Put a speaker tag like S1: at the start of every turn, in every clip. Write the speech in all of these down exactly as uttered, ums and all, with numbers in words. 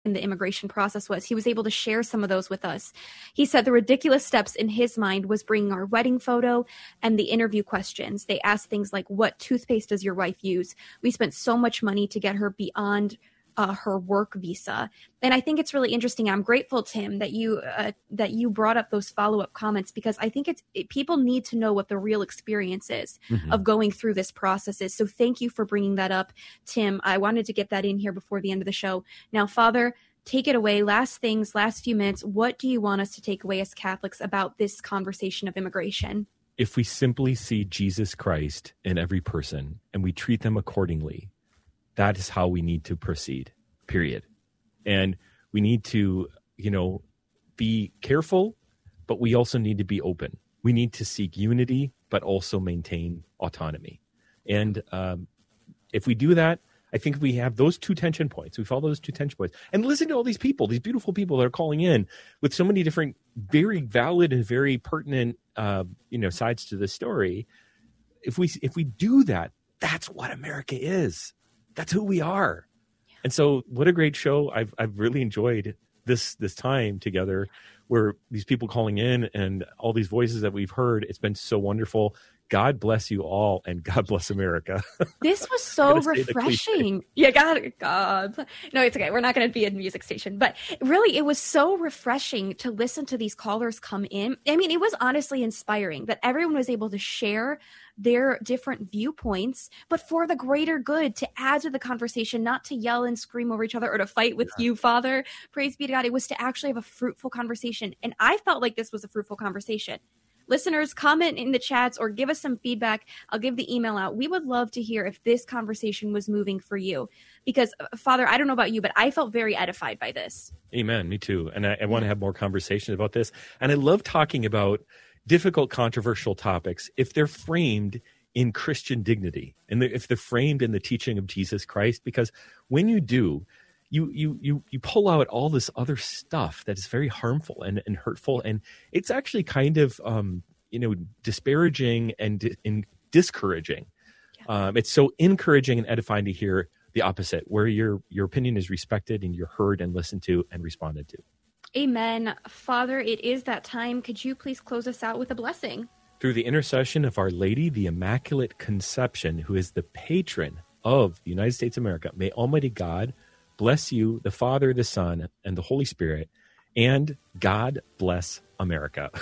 S1: in the immigration process was. He was able to share some of those with us. He said the ridiculous steps in his mind was bringing our wedding photo and the interview questions. They asked things like, what toothpaste does your wife use? We spent so much money to get her beyond uh, her work visa. And I think it's really interesting. I'm grateful, Tim, that you uh, that you brought up those follow-up comments, because I think it's it, people need to know what the real experience is mm-hmm. of going through this process is. So thank you for bringing that up, Tim. I wanted to get that in here before the end of the show. Now, Father, take it away. Last things, last few minutes. What do you want us to take away as Catholics about this conversation of immigration?
S2: If we simply see Jesus Christ in every person and we treat them accordingly, that is how we need to proceed, period. And we need to, you know, be careful, but we also need to be open. We need to seek unity, but also maintain autonomy. And um, if we do that, I think if we have those two tension points, we follow those two tension points, and listen to all these people, these beautiful people that are calling in with so many different, very valid and very pertinent, uh, you know, sides to the story. If we if we do that, that's what America is. That's who we are. And so what a great show. I've I've really enjoyed this this time together where these people calling in and all these voices that we've heard. It's been so wonderful. God bless you all, and God bless America.
S1: This was so refreshing. Yeah, God, God. No, it's okay. We're not going to be a music station. But really, it was so refreshing to listen to these callers come in. I mean, it was honestly inspiring that everyone was able to share their different viewpoints, but for the greater good, to add to the conversation, not to yell and scream over each other or to fight with yeah. you, Father. Praise be to God. It was to actually have a fruitful conversation. And I felt like this was a fruitful conversation. Listeners, comment in the chats or give us some feedback. I'll give the email out. We would love to hear if this conversation was moving for you. Because, Father, I don't know about you, but I felt very edified by this.
S2: Amen. Me too. And I, I want to have more conversations about this. And I love talking about difficult, controversial topics if they're framed in Christian dignity and if they're framed in the teaching of Jesus Christ. Because when you do, You you you you pull out all this other stuff that is very harmful and, and hurtful, and it's actually kind of um, you know disparaging and, di- and discouraging. Yeah. Um, it's so encouraging and edifying to hear the opposite, where your your opinion is respected and you're heard and listened to and responded to.
S1: Amen, Father. It is that time. Could you please close us out with a blessing?
S2: Through the intercession of Our Lady, the Immaculate Conception, who is the patron of the United States of America, may Almighty God bless you, the Father, the Son, and the Holy Spirit, and God bless America.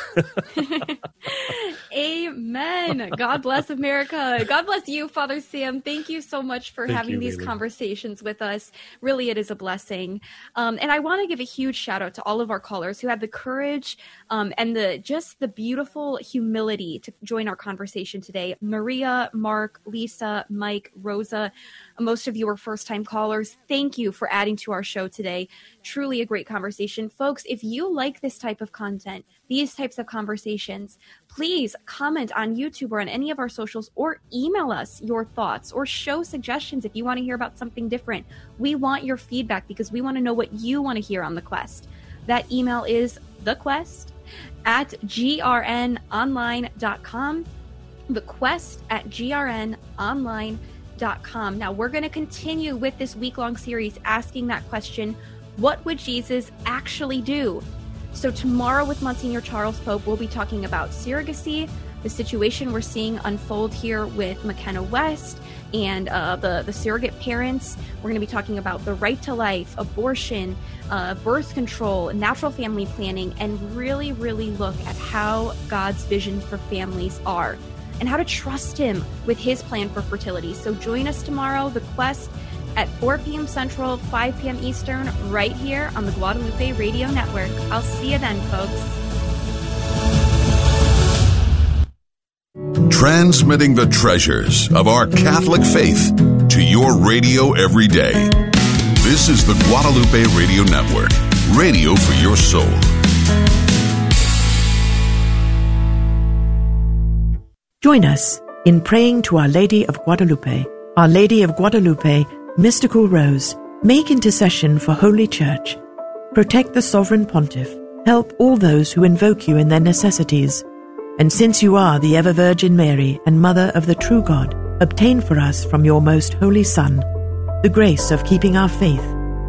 S1: Amen. God bless America. God bless you, Father Sam. Thank you so much for
S2: Thank
S1: having
S2: you,
S1: these
S2: Layla.
S1: conversations with us. Really, it is a blessing. Um, and I want to give a huge shout out to all of our callers who had the courage um, and the just the beautiful humility to join our conversation today. Maria, Mark, Lisa, Mike, Rosa, most of you are first-time callers. Thank you for adding to our show today. Truly a great conversation. Folks, if you like this type of content, these types of conversations, please comment on YouTube or on any of our socials, or email us your thoughts or show suggestions if you want to hear about something different. We want your feedback because we want to know what you want to hear on The Quest. That email is thequest at g r n online dot com. thequest at g r n online dot com. Now, we're going to continue with this week-long series asking that question, what would Jesus actually do? So tomorrow with Monsignor Charles Pope, we'll be talking about surrogacy, the situation we're seeing unfold here with McKenna West and uh, the, the surrogate parents. We're going to be talking about the right to life, abortion, uh, birth control, natural family planning, and really, really look at how God's vision for families are and how to trust him with his plan for fertility. So join us tomorrow, The Quest, at four p.m. Central, five p.m. Eastern, right here on the Guadalupe Radio Network. I'll see you then, folks.
S3: Transmitting the treasures of our Catholic faith to your radio every day. This is the Guadalupe Radio Network, radio for your soul.
S4: Join us in praying to Our Lady of Guadalupe. Our Lady of Guadalupe, Mystical Rose, make intercession for Holy Church. Protect the Sovereign Pontiff. Help all those who invoke you in their necessities. And since you are the ever-Virgin Mary and Mother of the true God, obtain for us from your most holy Son the grace of keeping our faith,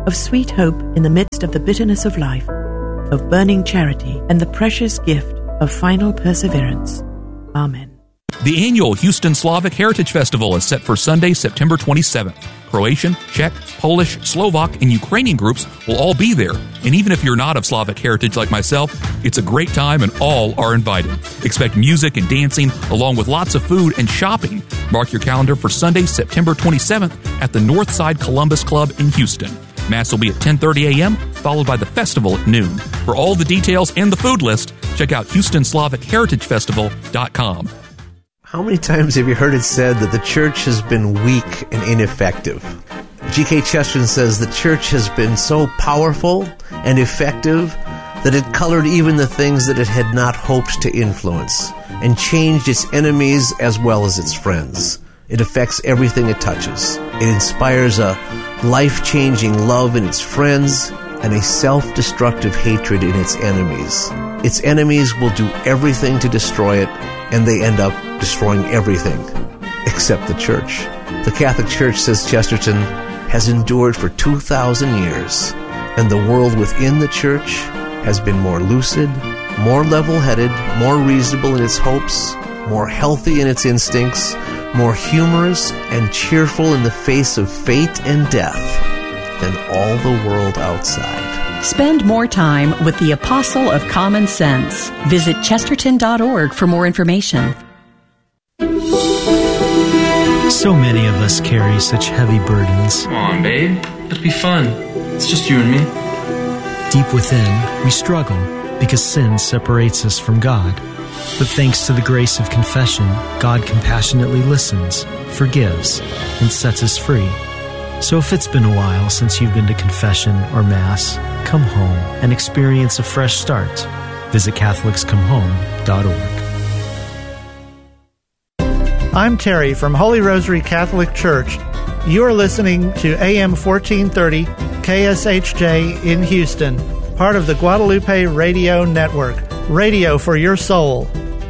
S4: of sweet hope in the midst of the bitterness of life, of burning charity, and the precious gift of final perseverance. Amen.
S5: The annual Houston Slavic Heritage Festival is set for Sunday, September twenty-seventh. Croatian, Czech, Polish, Slovak, and Ukrainian groups will all be there. And even if you're not of Slavic heritage like myself, it's a great time and all are invited. Expect music and dancing along with lots of food and shopping. Mark your calendar for Sunday, September twenty-seventh at the Northside Columbus Club in Houston. Mass will be at ten thirty a.m., followed by the festival at noon. For all the details and the food list, check out Houston Slavic Heritage Festival dot com.
S6: How many times have you heard it said that the church has been weak and ineffective? G K Chesterton says the church has been so powerful and effective that it colored even the things that it had not hoped to influence and changed its enemies as well as its friends. It affects everything it touches. It inspires a life-changing love in its friends and a self-destructive hatred in its enemies. Its enemies will do everything to destroy it, and they end up destroying everything except the church. The Catholic Church, says Chesterton, has endured for two thousand years, and the world within the church has been more lucid, more level-headed, more reasonable in its hopes, more healthy in its instincts, more humorous and cheerful in the face of fate and death than all the world outside.
S7: Spend more time with the Apostle of Common Sense. Visit chesterton dot org for more information.
S8: So many of us carry such heavy burdens.
S9: Come on, babe. It'll be fun. It's just you and me.
S8: Deep within, we struggle because sin separates us from God. But thanks to the grace of confession, God compassionately listens, forgives, and sets us free. So if it's been a while since you've been to confession or Mass, come home and experience a fresh start. Visit Catholics Come Home dot org.
S10: I'm Terry from Holy Rosary Catholic Church. You are listening to A M fourteen thirty K S H J in Houston, part of the Guadalupe Radio Network. Radio for your soul.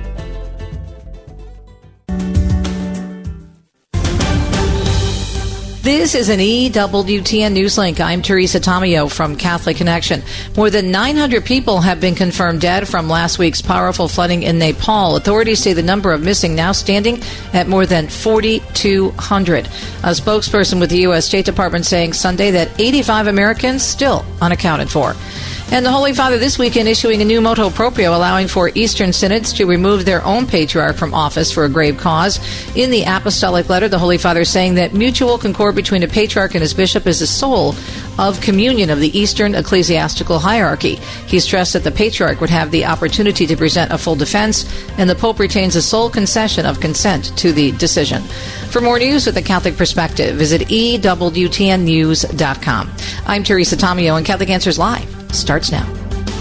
S11: This is an E W T N Newslink. I'm Teresa Tomeo from Catholic Connection. More than nine hundred people have been confirmed dead from last week's powerful flooding in Nepal. Authorities say the number of missing now standing at more than forty-two hundred. A spokesperson with the U S State Department saying Sunday that eighty-five Americans still unaccounted for. And the Holy Father this weekend issuing a new motu proprio allowing for Eastern synods to remove their own patriarch from office for a grave cause. In the apostolic letter, the Holy Father is saying that mutual concord between a patriarch and his bishop is the soul of communion of the Eastern ecclesiastical hierarchy. He stressed that the patriarch would have the opportunity to present a full defense, and the Pope retains the sole concession of consent to the decision. For more news with a Catholic perspective, visit E W T N news dot com. I'm Teresa Tomeo, and Catholic Answers Live starts now.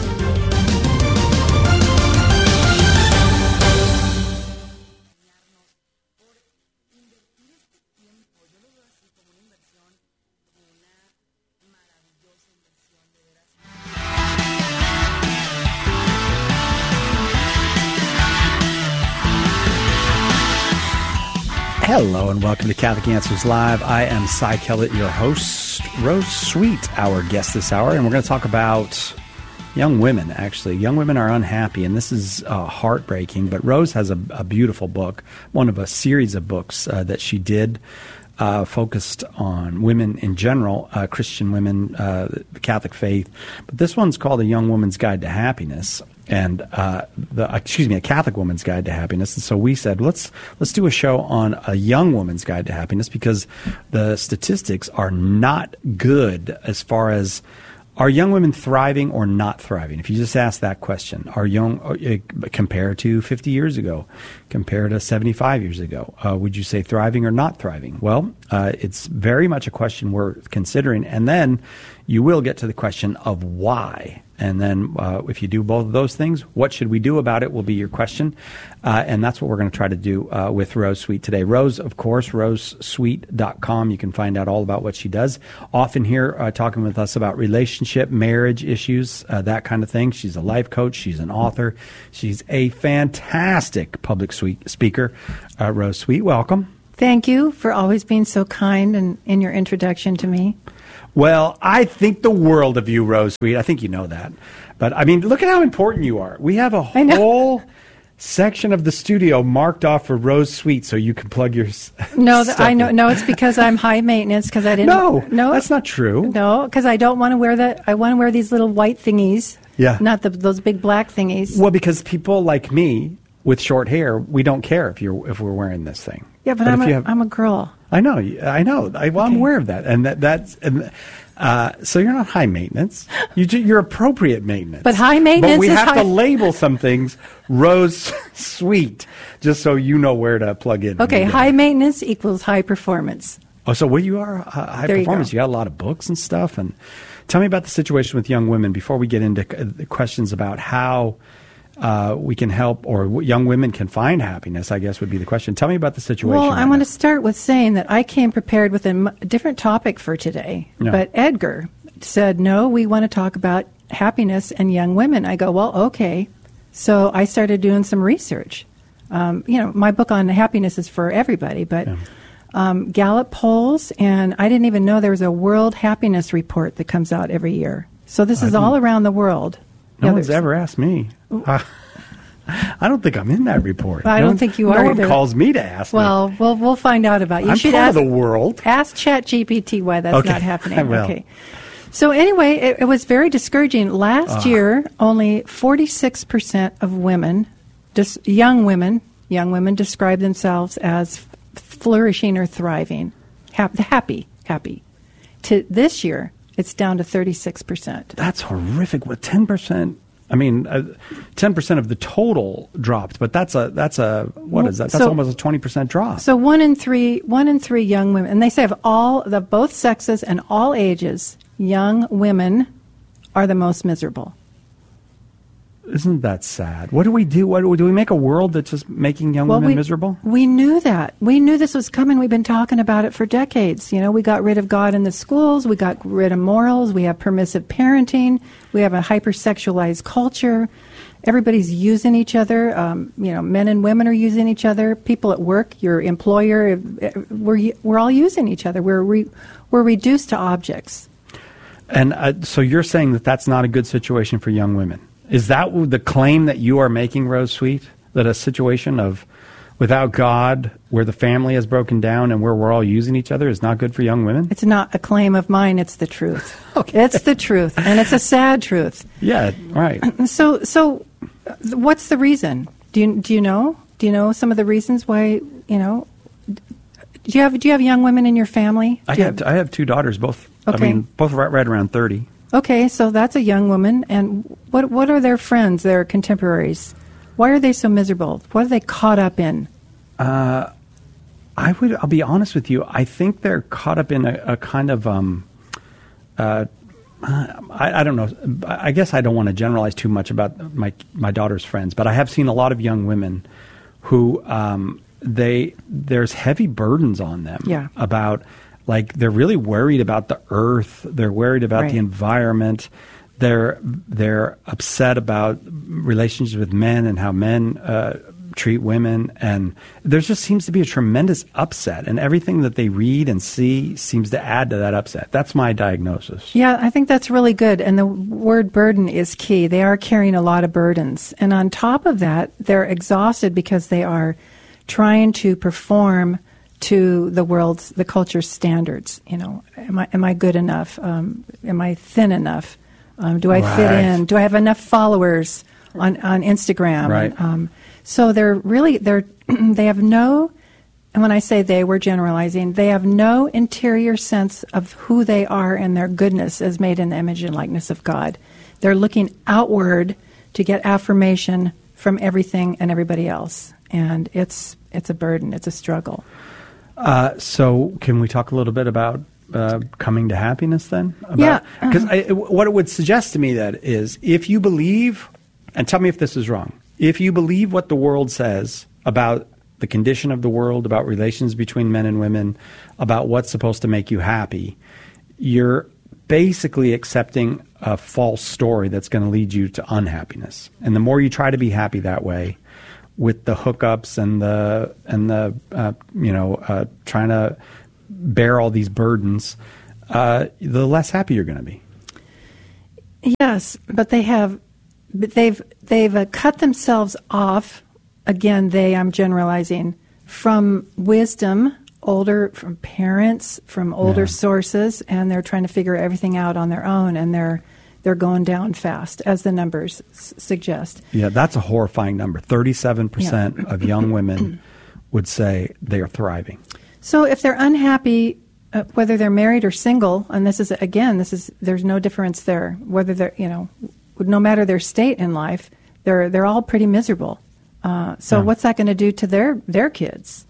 S12: Hello and welcome to Catholic Answers Live. I am Cy Kellett, your host. Rose Sweet, our guest this hour, and we're going to talk about young women, actually. Young women are unhappy, and this is uh, heartbreaking, but Rose has a, a beautiful book, one of a series of books uh, that she did uh, focused on women in general, uh, Christian women, uh, the Catholic faith. But this one's called A Young Woman's Guide to Happiness. And uh, the excuse me, a Catholic Woman's Guide to Happiness. And so we said, let's let's do a show on a young woman's guide to happiness, because the statistics are not good as far as, are young women thriving or not thriving? If you just ask that question, are young uh, compared to fifty years ago, compared to seventy-five years ago, uh, would you say thriving or not thriving? Well, uh, it's very much a question we're considering, and then you will get to the question of why. And then uh, if you do both of those things, what should we do about it will be your question. Uh, and that's what we're going to try to do uh, with Rose Sweet today. Rose, of course, rose sweet dot com. You can find out all about what she does. Often here uh, talking with us about relationship, marriage issues, uh, that kind of thing. She's a life coach. She's an author. She's a fantastic public speaker. Uh, Rose Sweet, welcome.
S13: Thank you for always being so kind and in your introduction to me.
S12: Well, I think the world of you, Rose Sweet. I think you know that. But, I mean, look at how important you are. We have a whole section of the studio marked off for Rose Sweet so you can plug your
S13: No,
S12: stuff
S13: I know.
S12: in.
S13: No, it's because I'm high maintenance because I didn't.
S12: No,
S13: no,
S12: that's not true.
S13: No, because I don't want to wear that. I want to wear these little white thingies.
S12: Yeah.
S13: Not the, those big black thingies.
S12: Well, because people like me with short hair, we don't care if you're if we're wearing this thing.
S13: Yeah, but,
S12: but
S13: I'm,
S12: if
S13: a,
S12: you have,
S13: I'm a girl.
S12: I know. I know. I, well, I'm aware of that, and that that's. And, uh, so you're not high maintenance. You ju- you're appropriate maintenance.
S13: But high maintenance
S12: But we
S13: is
S12: have
S13: high-
S12: to label some things Rose Sweet, just so you know where to plug in.
S13: Okay, high maintenance equals high performance.
S12: Oh, so what you are uh, high
S13: There you
S12: performance?
S13: go.
S12: You, got a lot of books and stuff. And tell me about the situation with young women before we get into c- the questions about how uh, we can help or w- young women can find happiness. I guess would be the question. Tell me about the situation.
S13: Well,
S12: right
S13: I want
S12: now.
S13: to start with saying that I came prepared with a m- different topic for today.
S12: Yeah.
S13: But Edgar said, no, we want to talk about happiness and young women. I go, well, okay. So I started doing some research. Um, you know, my book on happiness is for everybody, but um, Gallup polls, and I didn't even know there was a World Happiness Report that comes out every year. So this
S12: I
S13: is all
S12: didn't-
S13: around the world.
S12: No
S13: Yeah,
S12: one's
S13: there's-
S12: ever asked me. Uh, I don't think I'm in that report.
S13: I
S12: No
S13: don't
S12: one-
S13: think you
S12: no
S13: are
S12: one
S13: either.
S12: calls me to ask. me.
S13: Well, we'll we'll find out about you.
S12: I'm
S13: should
S12: part
S13: ask
S12: of the world.
S13: Ask ChatGPT why that's
S12: Okay,
S13: not happening.
S12: I will.
S13: Okay. So anyway, it, it was very discouraging. Last
S12: Ah.
S13: year, only forty-six percent of women, just young women, young women describe themselves as flourishing or thriving, hap- happy, happy. To this year, it's down to thirty-six percent.
S12: That's horrific. With ten percent, I mean, uh, ten percent of the total dropped, but that's a that's a what is that? That's
S13: So-
S12: almost a twenty percent drop.
S13: So one in three, one in three young women, and they say of all the both sexes and all ages, young women are the most miserable.
S12: Isn't that sad? What do we do? What do we, do we make a world that's just making young women
S13: we,
S12: miserable?
S13: We knew that. We knew this was coming. We've been talking about it for decades. You know, we got rid of God in the schools. We got rid of morals. We have permissive parenting. We have a hypersexualized culture. Everybody's using each other. Um, you know, men and women are using each other. People at work, your employer, we're we're all using each other. We're re, we're reduced to objects.
S12: And uh, so you're saying that that's not a good situation for young women. Is that the claim that you are making, Rose Sweet? That a situation of without God, where the family has broken down and where we're all using each other, is not good for young women?
S13: It's not a claim of mine. It's the truth. Okay. It's the truth, and it's a sad truth.
S12: Yeah, right.
S13: So, so, uh, what's the reason? Do you do you know? Do you know some of the reasons why? You know, do you have do you have young women in your family?
S12: I
S13: Do you
S12: have I have two daughters, both.
S13: Okay.
S12: I mean, both right, right around thirty.
S13: Okay, so that's a young woman, and what what are their friends, their contemporaries? Why are they so miserable? What are they caught up in?
S12: Uh, I would. I'll be honest with you. I think they're caught up in a, a kind of. Um, uh, I, I don't know. I guess I don't want to generalize too much about my my daughter's friends, but I have seen a lot of young women who um, they there's heavy burdens on them.
S13: Yeah.
S12: About like they're really worried about the earth. They're worried about
S13: Right.
S12: the environment. They're they're upset about relationships with men and how men uh, treat women, and there just seems to be a tremendous upset, and everything that they read and see seems to add to that upset. That's my diagnosis.
S13: Yeah, I think that's really good. And the word burden is key. They are carrying a lot of burdens. And on top of that, they're exhausted because they are trying to perform to the world's, the culture's standards. You know, am I, am I good enough? Um, am I thin enough? Um, do I fit
S12: Right.
S13: in? Do I have enough followers on, on Instagram?
S12: Right.
S13: And, um, so they're really, they're, they have no, and when I say they, we're generalizing, they have no interior sense of who they are and their goodness as made in the image and likeness of God. They're looking outward to get affirmation from everything and everybody else. And it's it's a burden. It's a struggle.
S12: Uh, so can we talk a little bit about uh, coming to happiness then? About,
S13: Yeah.
S12: Because what it would suggest to me that is if you believe, and tell me if this is wrong, if you believe what the world says about the condition of the world, about relations between men and women, about what's supposed to make you happy, you're basically accepting a false story that's going to lead you to unhappiness. And the more you try to be happy that way, with the hookups and the and the uh, you know uh, trying to bear all these burdens, uh, the less happy you're going to be.
S13: Yes, but they have, but they've they've uh, cut themselves off. Again, they I'm generalizing from wisdom, older from parents, from older
S12: Yeah.
S13: sources, and they're trying to figure everything out on their own, and they're they're going down fast, as the numbers s- suggest.
S12: Yeah, that's a horrifying number. thirty-seven percent
S13: Yeah.
S12: of young women would say they are thriving.
S13: So if they're unhappy, uh, whether they're married or single, and this is again, this is there's no difference there. Whether they're you know, no matter their state in life, they're they're all pretty miserable. Uh, so
S12: Yeah.
S13: what's that going to do to their their kids?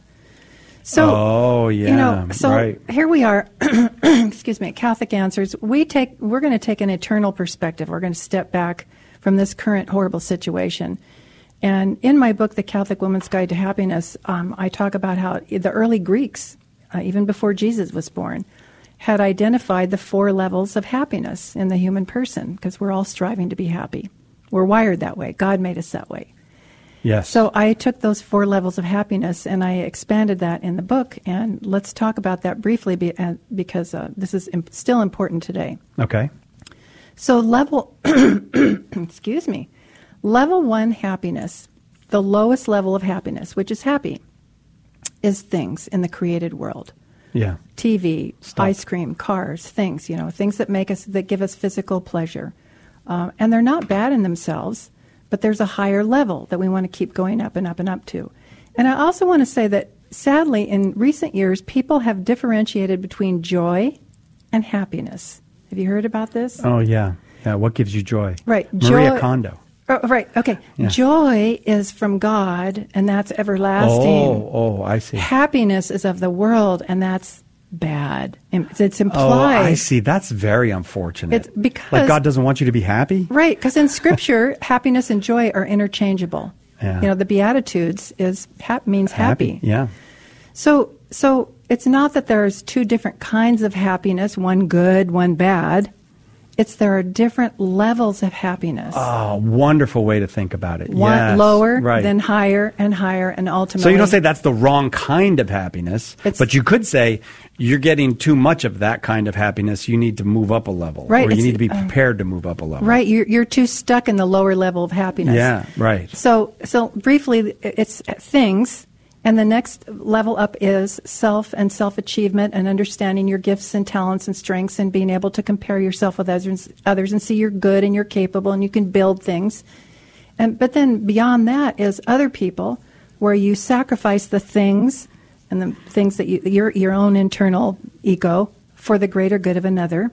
S13: So
S12: oh yeah,
S13: you know, so
S12: right.
S13: here we are. Excuse me, Catholic Answers. We take we're going to take an eternal perspective. We're going to step back from this current horrible situation. And in my book, The Catholic Woman's Guide to Happiness, um, I talk about how the early Greeks, uh, even before Jesus was born, had identified the four levels of happiness in the human person, because we're all striving to be happy. We're wired that way. God made us that way.
S12: Yes.
S13: So I took those four levels of happiness and I expanded that in the book. And let's talk about that briefly be, uh, because uh, this is imp- still important today.
S12: Okay.
S13: So level, excuse me, level one happiness, the lowest level of happiness, which is happy, is things in the created world.
S12: Yeah.
S13: T V,
S12: Stuff.
S13: ice cream, cars, things, you know, things that make us, that give us physical pleasure. Uh, and they're not bad in themselves, but there's a higher level that we want to keep going up and up and up to. And I also want to say that, sadly, in recent years, people have differentiated between joy and happiness. Have you heard about this?
S12: Oh yeah, yeah. What gives you joy?
S13: Right.
S12: Maria
S13: Joy-
S12: Kondo.
S13: Oh, right, okay.
S12: Yeah.
S13: Joy is from God, and that's everlasting.
S12: Oh, oh, I see.
S13: Happiness is of the world, and that's bad. It's, it's
S12: Oh,
S13: implied.
S12: I see. That's very unfortunate.
S13: It's because-
S12: like God doesn't want you to be happy.
S13: Right, because in Scripture, happiness and joy are interchangeable.
S12: Yeah.
S13: You know, the Beatitudes is hap- means happy.
S12: Yeah.
S13: So, so it's not that there's two different kinds of happiness, one good, one bad. It's there are different levels of happiness.
S12: Oh, wonderful way to think about it.
S13: One
S12: Yes,
S13: lower,
S12: right.
S13: then higher, and higher, and ultimately.
S12: So you don't say that's the wrong kind of happiness,
S13: It's-
S12: but you could say you're getting too much of that kind of happiness. You need to move up a level,
S13: Right,
S12: or you
S13: it's,
S12: need to be
S13: uh,
S12: prepared to move up a level.
S13: Right, you're you're too stuck in the lower level of happiness.
S12: Yeah, right.
S13: So, so briefly, it's things, and the next level up is self and self-achievement and understanding your gifts and talents and strengths and being able to compare yourself with others, others and see you're good and you're capable and you can build things. And but then beyond that is other people, where you sacrifice the things and the things that you your your own internal ego for the greater good of another.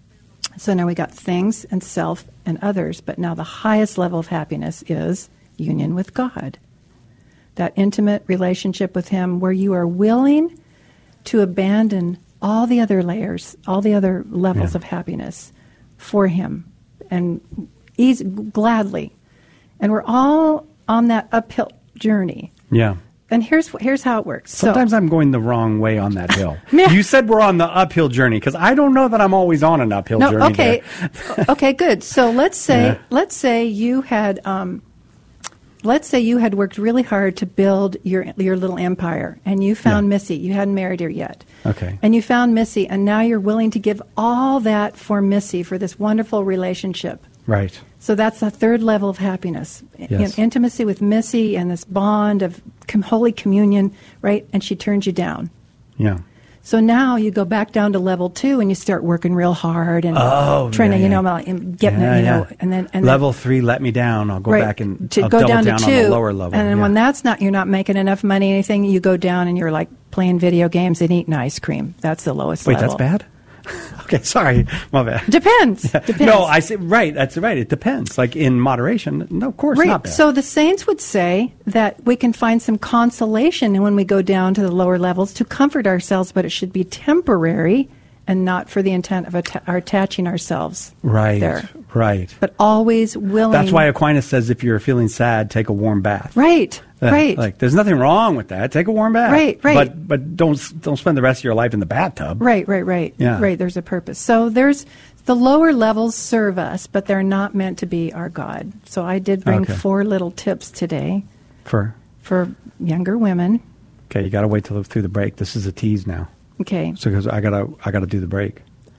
S13: So now we got things and self and others, but now the highest level of happiness is union with God. That intimate relationship with Him where you are willing to abandon all the other layers, all the other levels
S12: Yeah.
S13: of happiness for Him, and easy, gladly. And we're all on that uphill journey.
S12: Yeah.
S13: And here's here's how it works.
S12: Sometimes I'm going the wrong way on that hill.
S13: Yeah.
S12: You said we're on the uphill journey because I don't know that I'm always on an uphill
S13: no,
S12: journey.
S13: okay,
S12: there.
S13: okay, good. So let's say
S12: Yeah.
S13: let's say you had um, let's say you had worked really hard to build your your little empire, and you found
S12: Yeah.
S13: Missy. You hadn't married her yet.
S12: Okay.
S13: And you found Missy, and now you're willing to give all that for Missy, for this wonderful relationship.
S12: Right.
S13: So that's the third level of happiness.
S12: Yes.
S13: In, intimacy with Missy and this bond of com- Holy Communion, right? And she turns you down.
S12: Yeah.
S13: So now you go back down to level two and you start working real hard and
S12: Oh,
S13: trying
S12: yeah,
S13: to, you
S12: yeah.
S13: know, like, and getting,
S12: Yeah,
S13: it, you know,
S12: yeah.
S13: and then and
S12: level
S13: then,
S12: three let me down. I'll go
S13: right,
S12: back and
S13: to
S12: I'll
S13: go
S12: double
S13: down,
S12: down
S13: to
S12: on
S13: two,
S12: the lower level.
S13: and then
S12: yeah.
S13: when that's not, you're not making enough money, anything, you go down and you're like playing video games and eating ice cream. That's the lowest
S12: Wait,
S13: level.
S12: that's bad? Okay, sorry, my bad.
S13: Depends. Depends.
S12: No, I say right. That's right. It depends. Like in moderation. No, of course
S13: Right.
S12: not bad.
S13: So the saints would say that we can find some consolation when we go down to the lower levels to comfort ourselves, but it should be temporary and not for the intent of atta- attaching ourselves
S12: right.
S13: there.
S12: Right.
S13: But always willing.
S12: That's why Aquinas says if you're feeling sad, take a warm bath.
S13: Right.
S12: Uh,
S13: right.
S12: Like there's nothing wrong with that. Take a warm bath.
S13: Right, right.
S12: But but don't don't spend the rest of your life in the bathtub.
S13: Right, right, right.
S12: Yeah.
S13: Right, there's a purpose. So there's the lower levels serve us, but they're not meant to be our God. So I did bring
S12: Okay.
S13: four little tips today
S12: For
S13: for younger women.
S12: okay, you got to wait till through the break. This is a tease now.
S13: Okay.
S12: So because I gotta I gotta do the break.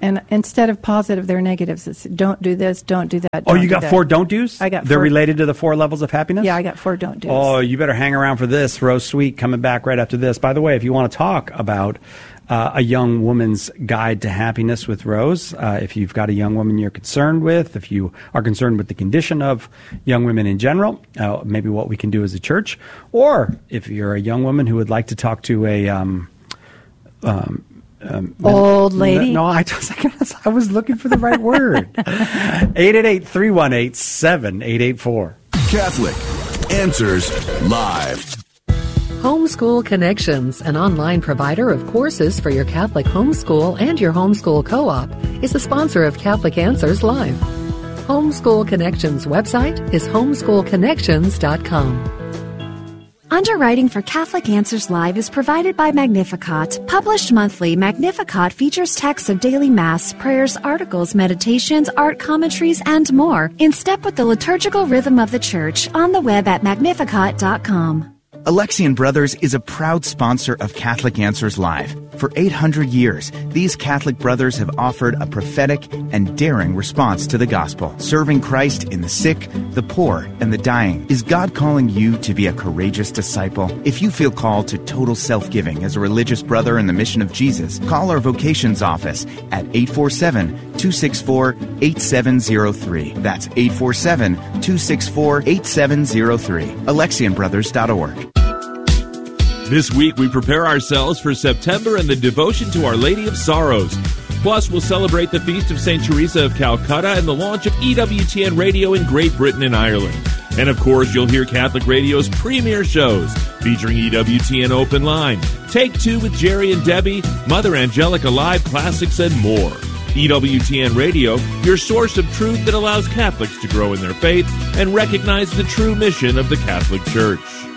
S13: And instead of positive, they're negatives. It's don't do this, don't do that.
S12: Oh,
S13: don't
S12: you
S13: do
S12: got
S13: that.
S12: four don't do's?
S13: I got
S12: They're
S13: four.
S12: related to the four levels of happiness?
S13: Yeah, I got four don't do's.
S12: Oh, you better hang around for this. Rose Sweet coming back right after this. By the way, if you want to talk about uh, a young woman's guide to happiness with Rose, uh, if you've got a young woman you're concerned with, if you are concerned with the condition of young women in general, uh, maybe what we can do as a church, or if you're a young woman who would like to talk to a um, um, um,
S13: old lady.
S12: No, I, just, I was looking for the right word. eight eight eight, three one eight, seven eight eight four.
S3: Catholic Answers Live.
S14: Homeschool Connections, an online provider of courses for your Catholic homeschool and your homeschool co-op, is the sponsor of Catholic Answers Live. Homeschool Connections website is homeschool connections dot com.
S15: Underwriting for Catholic Answers Live is provided by Magnificat. Published monthly, Magnificat features texts of daily Mass, prayers, articles, meditations, art commentaries, and more, in step with the liturgical rhythm of the Church, on the web at magnificat dot com.
S16: Alexian Brothers is a proud sponsor of Catholic Answers Live. For eight hundred years, these Catholic brothers have offered a prophetic and daring response to the gospel, serving Christ in the sick, the poor, and the dying. Is God calling you to be a courageous disciple? If you feel called to total self-giving as a religious brother in the mission of Jesus, call our vocations office at eight four seven, two six four, eight seven zero three. That's eight four seven, two six four, eight seven zero three. Alexian Brothers dot org.
S17: This week, we prepare ourselves for September and the devotion to Our Lady of Sorrows. Plus, we'll celebrate the Feast of Saint Teresa of Calcutta and the launch of E W T N Radio in Great Britain and Ireland. And, of course, you'll hear Catholic Radio's premier shows featuring E W T N Open Line, Take Two with Jerry and Debbie, Mother Angelica Live Classics, and more. E W T N Radio, your source of truth that allows Catholics to grow in their faith and recognize the true mission of the Catholic Church.